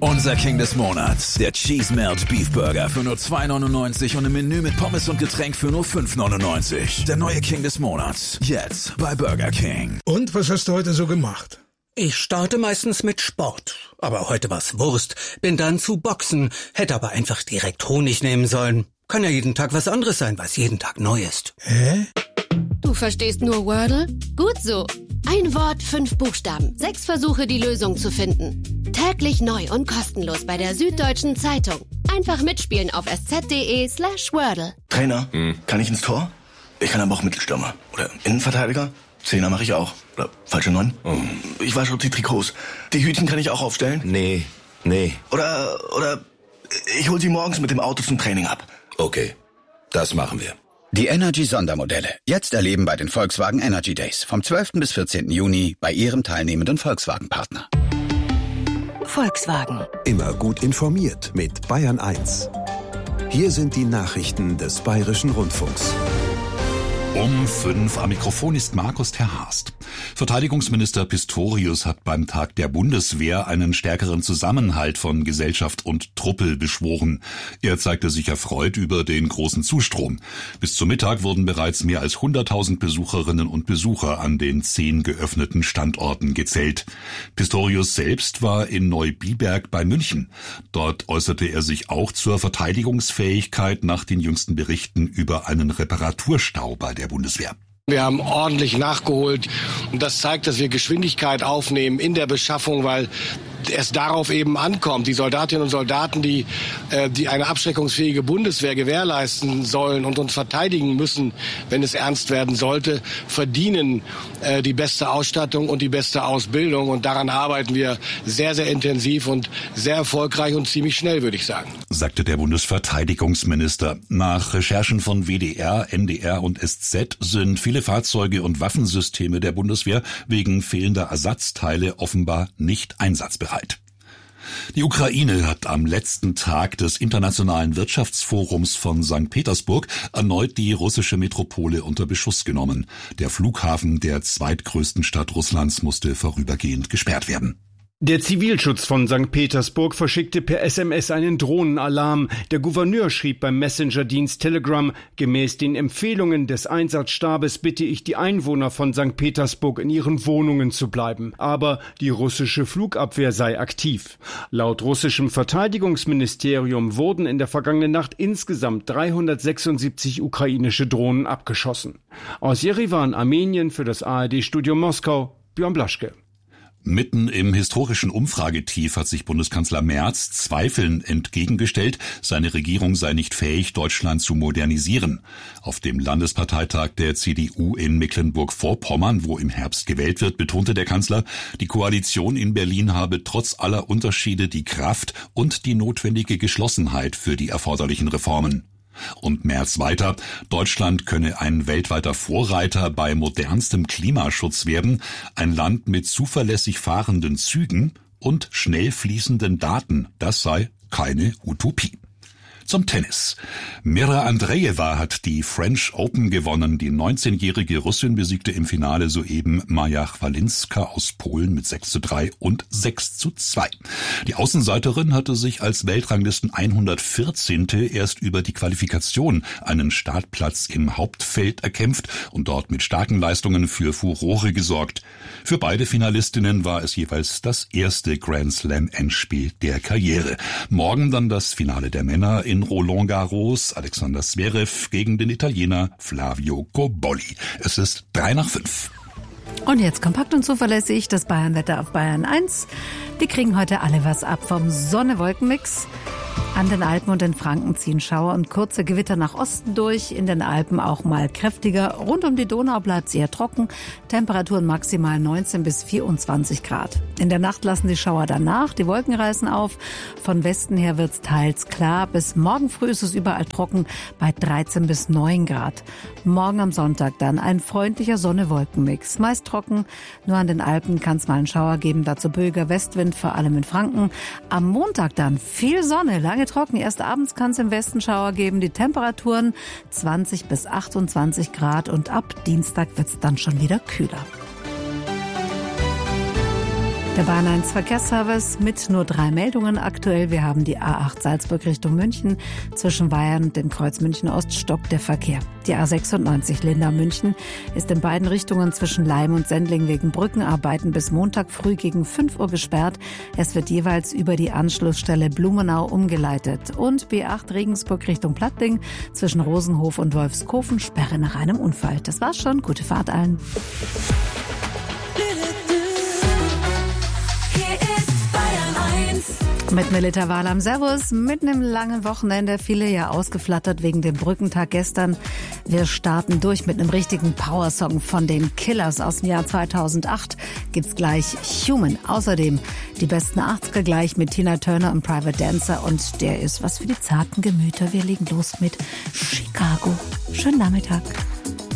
Unser King des Monats, der Cheese Melt Beef Burger für nur $2,99 und ein Menü mit Pommes und Getränk für nur $5,99. Der neue King des Monats, jetzt bei Burger King. Und was hast du heute so gemacht? Ich starte meistens mit Sport, aber heute war's Wurst. Bin dann zu Boxen, hätte aber einfach direkt Honig nehmen sollen. Kann ja jeden Tag was anderes sein, was jeden Tag neu ist. Hä? Du verstehst nur Wordle? Gut so. Ein Wort, 5 Buchstaben, 6 Versuche, die Lösung zu finden. Täglich neu und kostenlos bei der Süddeutschen Zeitung. Einfach mitspielen auf sz.de/Wordle. Trainer, kann ich ins Tor? Ich kann aber auch Mittelstürmer. Oder Innenverteidiger? Zehner mache ich auch. Oder falsche 9? Ich wasche die Trikots. Die Hütchen kann ich auch aufstellen? Nee. Oder ich hol sie morgens mit dem Auto zum Training ab. Okay, das machen wir. Die Energy-Sondermodelle. Jetzt erleben bei den Volkswagen Energy Days. Vom 12. bis 14. Juni bei Ihrem teilnehmenden Volkswagen-Partner. Volkswagen. Immer gut informiert mit Bayern 1. Hier sind die Nachrichten des Bayerischen Rundfunks. Um 5 am Mikrofon ist Markus Terhorst. Verteidigungsminister Pistorius hat beim Tag der Bundeswehr einen stärkeren Zusammenhalt von Gesellschaft und Truppe beschworen. Er zeigte sich erfreut über den großen Zustrom. Bis zum Mittag wurden bereits mehr als 100.000 Besucherinnen und Besucher an den 10 geöffneten Standorten gezählt. Pistorius selbst war in Neubiberg bei München. Dort äußerte er sich auch zur Verteidigungsfähigkeit nach den jüngsten Berichten über einen Reparaturstau bei der Bundeswehr. Wir haben ordentlich nachgeholt und das zeigt, dass wir Geschwindigkeit aufnehmen in der Beschaffung, weil es darauf eben ankommt. Die Soldatinnen und Soldaten, die eine abschreckungsfähige Bundeswehr gewährleisten sollen und uns verteidigen müssen, wenn es ernst werden sollte, verdienen die beste Ausstattung und die beste Ausbildung. Und daran arbeiten wir sehr, sehr intensiv und sehr erfolgreich und ziemlich schnell, würde ich sagen. Sagte der Bundesverteidigungsminister. Nach Recherchen von WDR, NDR und SZ sind viele Fahrzeuge und Waffensysteme der Bundeswehr wegen fehlender Ersatzteile offenbar nicht einsatzbereit. Die Ukraine hat am letzten Tag des Internationalen Wirtschaftsforums von St. Petersburg erneut die russische Metropole unter Beschuss genommen. Der Flughafen der zweitgrößten Stadt Russlands musste vorübergehend gesperrt werden. Der Zivilschutz von St. Petersburg verschickte per SMS einen Drohnenalarm. Der Gouverneur schrieb beim Messenger-Dienst Telegram: Gemäß den Empfehlungen des Einsatzstabes bitte ich die Einwohner von St. Petersburg in ihren Wohnungen zu bleiben. Aber die russische Flugabwehr sei aktiv. Laut russischem Verteidigungsministerium wurden in der vergangenen Nacht insgesamt 376 ukrainische Drohnen abgeschossen. Aus Jerewan, Armenien, für das ARD-Studio Moskau, Björn Blaschke. Mitten im historischen Umfragetief hat sich Bundeskanzler Merz Zweifeln entgegengestellt, seine Regierung sei nicht fähig, Deutschland zu modernisieren. Auf dem Landesparteitag der CDU in Mecklenburg-Vorpommern, wo im Herbst gewählt wird, betonte der Kanzler, die Koalition in Berlin habe trotz aller Unterschiede die Kraft und die notwendige Geschlossenheit für die erforderlichen Reformen. Und Merz weiter, Deutschland könne ein weltweiter Vorreiter bei modernstem Klimaschutz werden, ein Land mit zuverlässig fahrenden Zügen und schnell fließenden Daten, das sei keine Utopie. Zum Tennis. Mira Andreeva hat die French Open gewonnen. Die 19-jährige Russin besiegte im Finale soeben Maja Chwalinska aus Polen mit 6:3 und 6:2. Die Außenseiterin hatte sich als Weltranglisten 114. erst über die Qualifikation einen Startplatz im Hauptfeld erkämpft und dort mit starken Leistungen für Furore gesorgt. Für beide Finalistinnen war es jeweils das erste Grand Slam Endspiel der Karriere. Morgen dann das Finale der Männer in Roland Garros, Alexander Zverev gegen den Italiener Flavio Cobolli. Es ist 3:05. Und jetzt kompakt und zuverlässig das Bayernwetter auf Bayern 1. Die kriegen heute alle was ab vom Sonne-Wolken-Mix. An den Alpen und in Franken ziehen Schauer und kurze Gewitter nach Osten durch. In den Alpen auch mal kräftiger. Rund um die Donau bleibt es eher trocken. Temperaturen maximal 19 bis 24 Grad. In der Nacht lassen die Schauer danach. Die Wolken reißen auf. Von Westen her wird es teils klar. Bis morgen früh ist es überall trocken bei 13 bis 9 Grad. Morgen am Sonntag dann ein freundlicher Sonne-Wolken-Mix. Meist trocken. Nur an den Alpen kann es mal einen Schauer geben. Dazu böiger Westwind, vor allem in Franken. Am Montag dann viel Sonne. Lange trocken. Erst abends kann es im Westen Schauer geben. Die Temperaturen 20 bis 28 Grad und ab Dienstag wird es dann schon wieder kühler. Der Bayern 1 Verkehrsservice mit nur 3 Meldungen aktuell. Wir haben die A8 Salzburg Richtung München. Zwischen Weiher und dem Kreuz München Ost stockt der Verkehr. Die A96 Lindau-München ist in beiden Richtungen zwischen Leim und Sendling wegen Brückenarbeiten bis Montag früh gegen 5 Uhr gesperrt. Es wird jeweils über die Anschlussstelle Blumenau umgeleitet. Und B8 Regensburg Richtung Plattling zwischen Rosenhof und Wolfskofen Sperre nach einem Unfall. Das war's schon. Gute Fahrt allen. Mit Melita Wahlam, Servus, mitten im langen Wochenende, viele ja ausgeflattert wegen dem Brückentag gestern. Wir starten durch mit einem richtigen Powersong von den Killers aus dem Jahr 2008. Gibt's gleich Human. Außerdem die besten 80er gleich mit Tina Turner und Private Dancer und der ist was für die zarten Gemüter. Wir legen los mit Chicago. Schönen Nachmittag.